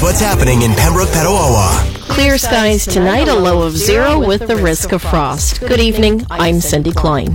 what's happening in Pembroke, Petawawa. Clear skies tonight, a low of 0 with the risk of frost. Good evening, I'm Cindy Klein.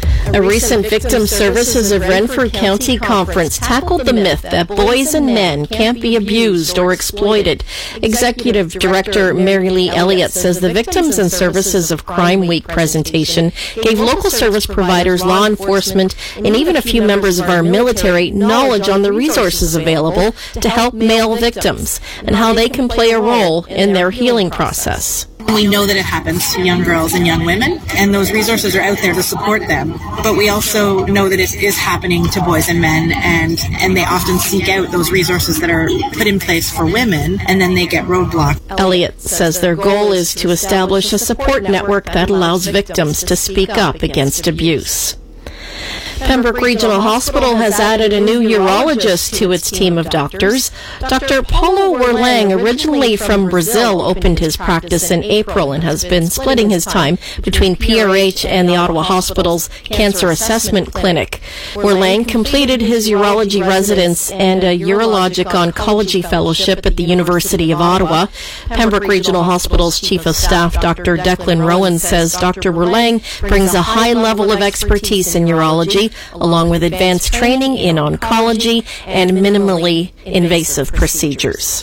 A recent Victim Services of Renfrew County conference tackled the myth that boys and men can't be abused or exploited. Executive Director Mary Lee Elliott says the Victims and Services of Crime Week presentation gave local service providers, law enforcement, and even a few members of our military knowledge on the resources available to help male victims and how they can play a role in their healing process. We know that it happens to young girls and young women, and those resources are out there to support them. But we also know that it is happening to boys and men, and they often seek out those resources that are put in place for women, and then they get roadblocked. Elliott says their goal is to establish a support network that allows victims to speak up against abuse. Pembroke Regional Hospital has added a new urologist to its team of doctors. Dr. Paulo Werlang, originally from Brazil, opened his practice in April and has been splitting his time between PRH and the Ottawa Hospital's Cancer Assessment Clinic. Werlang completed his urology residence and a urologic oncology fellowship at the University of Ottawa. Pembroke Regional Hospital's Chief of Staff, Dr. Declan Rowan, says Dr. Werlang brings a high level of expertise in urology, along with advanced training in oncology and minimally invasive procedures.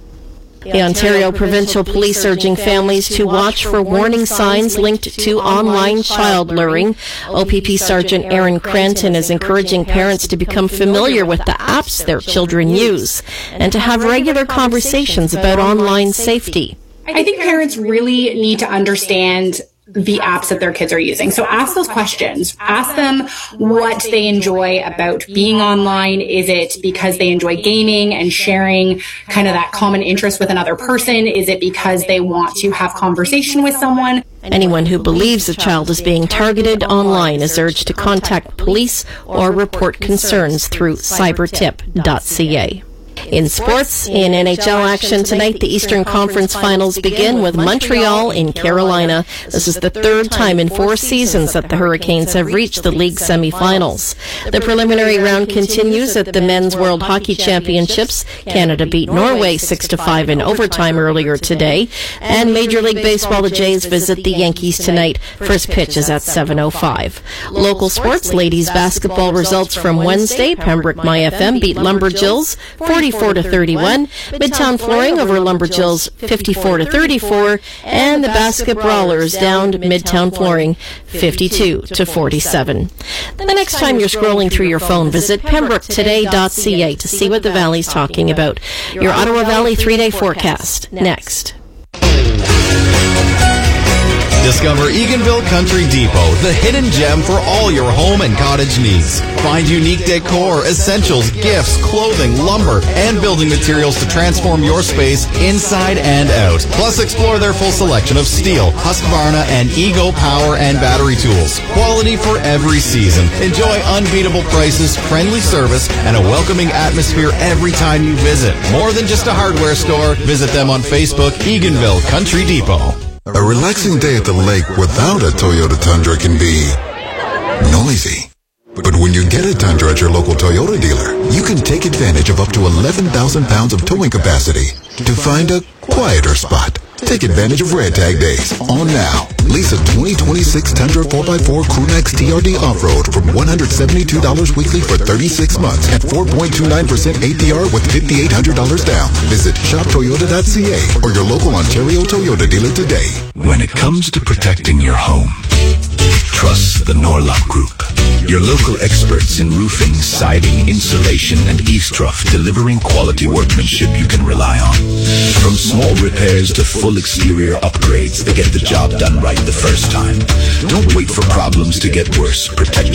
The Ontario Provincial Police urging families to watch for warning signs linked to online child luring. OPP Sergeant Aaron Cranton is encouraging parents to become familiar with the apps their children use and to have regular conversations about online safety. I think parents really need to understand the apps that their kids are using. So ask those questions. Ask them what they enjoy about being online. Is it because they enjoy gaming and sharing kind of that common interest with another person? Is it because they want to have conversation with someone? Anyone who believes a child is being targeted online is urged to contact police or report concerns through cybertip.ca. In sports, in NHL action tonight, the Eastern Conference Finals begin with Montreal in Carolina. This is the third time in 4 seasons that the Hurricanes have reached the league semifinals. The preliminary round continues at the Men's World Hockey Championships. Canada beat Norway 6-5 in overtime earlier today. And Major League Baseball, the Jays visit the Yankees tonight. First pitch is at 7:05. Local sports, ladies basketball results from Wednesday. Pembroke MyFM beat Lumberjills 44-31, Midtown Flooring over Lumberjills 54-34, and the Basket Brawlers downed Midtown Flooring 52-47. The next time you're scrolling through your phone, visit pembroketoday.ca to see what the Valley's talking about. Your Ottawa Valley 3-day forecast next. Discover Eganville Country Depot, the hidden gem for all your home and cottage needs. Find unique decor, essentials, gifts, clothing, lumber, and building materials to transform your space inside and out. Plus, explore their full selection of steel, Husqvarna, and Ego power and battery tools. Quality for every season. Enjoy unbeatable prices, friendly service, and a welcoming atmosphere every time you visit. More than just a hardware store, visit them on Facebook, Eganville Country Depot. A relaxing day at the lake without a Toyota Tundra can be noisy. But when you get a Tundra at your local Toyota dealer, you can take advantage of up to 11,000 pounds of towing capacity to find a quieter spot. Take advantage of Red Tag Days on now. Lease a 2026 Tundra 4x4 Crewmax TRD Off-Road from $172 weekly for 36 months at 4.29% APR with $5,800 down. Visit shoptoyota.ca or your local Ontario Toyota dealer today. When it comes to protecting your home, trust the Norlock Group. Your local experts in roofing, siding, insulation, and eavestrough, delivering quality workmanship you can rely on. From small repairs to full exterior upgrades, they get the job done right the first time. Don't wait for problems to get worse. Protect